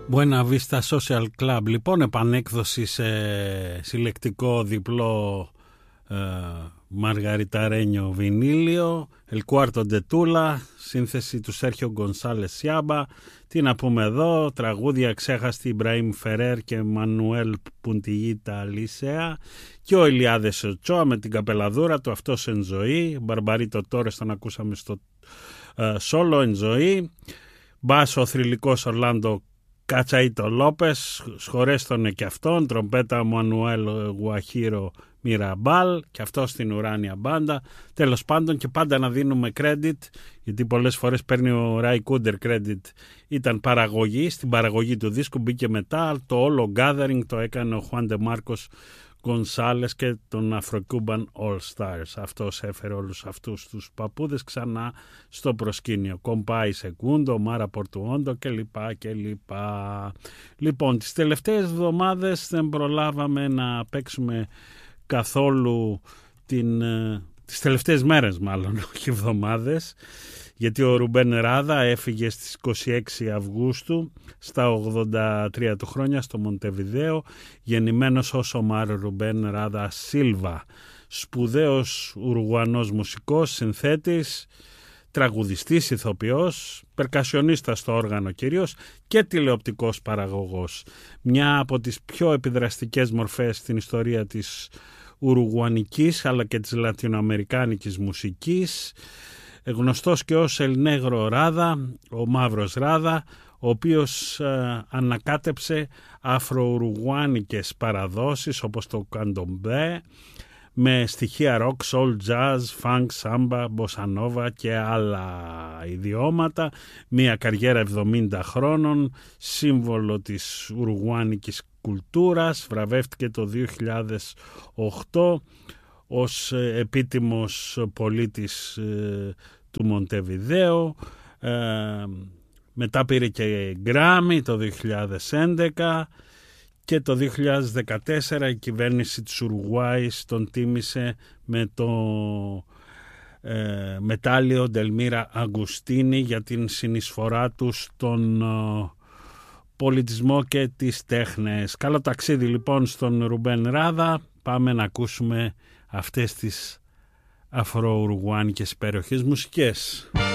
Buena Vista Social Club, λοιπόν, επανέκδοση σε συλλεκτικό διπλό Μαργαριταρένιο βινίλιο, El Cuarto de Tula, σύνθεση του Σέρχιο Γκονσάλες Σιάμπα. Τι να πούμε εδώ, τραγούδια ξέχαστη Ιμπραήμ Φερέρ και Μανουέλ Πουντιγίτα Αλίσεα και ο Ηλιάδες Οτσόα με την καπελαδούρα του, αυτός εν ζωή. Μπαρμπαρίτο Τόρες τον ακούσαμε στο σόλο εν ζωή. Μπάσο ο θρυλικός Ορλάντο Κατσαΐτο Λόπες, σχορέστονε και αυτόν, τρομπέτα Μανουέλ Γουαχίρο Μιραμπάλ και αυτό στην ουράνια μπάντα. Τέλος πάντων, και πάντα να δίνουμε credit, γιατί πολλές φορές παίρνει ο Ράι Κούντερ credit, ήταν παραγωγή, στην παραγωγή του δίσκου μπήκε μετά, το όλο gathering το έκανε ο Χουάν Ντε Μάρκος Γκονσάλες και τον Afro-Cuban All Stars. Αυτός έφερε όλους αυτούς τους παππούδες ξανά στο προσκήνιο. Κομπάι Σεκούντο, Μάρα Πορτουόντο κλπ. Λοιπόν, τις τελευταίες εβδομάδες δεν προλάβαμε να παίξουμε καθόλου τις τελευταίες μέρες μάλλον, όχι εβδομάδες, γιατί ο Ρουμπέν Ράδα έφυγε στις 26 Αυγούστου στα 83 του χρόνια στο Μοντεβιδέο, γεννημένος ως Ομάρ Ρουμπέν Ράδα Σίλβα, σπουδαίος Ουρουγουανός μουσικός, συνθέτης, τραγουδιστής, ηθοποιός, περκασιονίστας στο όργανο κυρίως και τηλεοπτικός παραγωγός. Μια από τις πιο επιδραστικές μορφές στην ιστορία της Ουρουγουανικής αλλά και της Λατινοαμερικάνικης μουσικής, γνωστός και ως El Negro Rada, ο Μαύρος Ράδα, ο οποίος ανακάτεψε αφροουρουγουάνικες παραδόσεις όπως το καντομπέ με στοιχεία rock, soul, jazz, funk, samba, bossa nova και άλλα ιδιώματα. Μια καριέρα 70 χρόνων, σύμβολο της ουρουγουάνικης κουλτούρας, βραβεύτηκε το 2008 ως επίτιμος πολίτης του Μοντεβιδέο. Μετά πήρε και Γκράμι το 2011 και το 2014 η κυβέρνηση της Ουρουγουάης τον τίμησε με το μετάλλιο Ντελμίρα Αγκουστίνη για την συνεισφορά του στον πολιτισμό και τις τέχνες. Καλό ταξίδι λοιπόν στον Ρουμπέν Ράδα. Πάμε να ακούσουμε αυτές τις αφροουρουγουάνικες υπέροχες μουσικές.